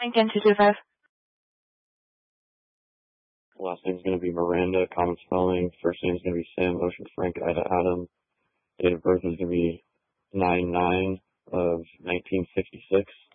Lincoln 225. Last name's going to be Miranda, common spelling. First name's going to be Sam, Ocean Frank, Ida Adam. Date of birth is going to be 9/9 of 1966.